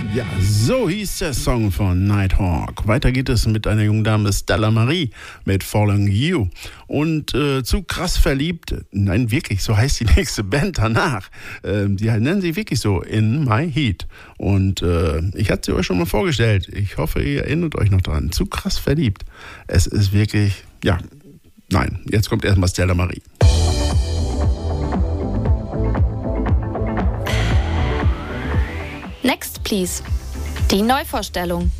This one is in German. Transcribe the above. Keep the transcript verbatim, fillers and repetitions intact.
Ja, so hieß der Song von Nighthawk. Weiter geht es mit einer jungen Dame, Stella Marie, mit Following You. Und äh, zu krass verliebt, nein, wirklich, so heißt die nächste Band danach. Ähm, die nennen sie wirklich so, In My Heat. Und äh, ich hatte sie euch schon mal vorgestellt. Ich hoffe, ihr erinnert euch noch dran. Zu krass verliebt. Es ist wirklich, ja, nein, jetzt kommt erstmal Stella Marie. Next Please. Die Neuvorstellung.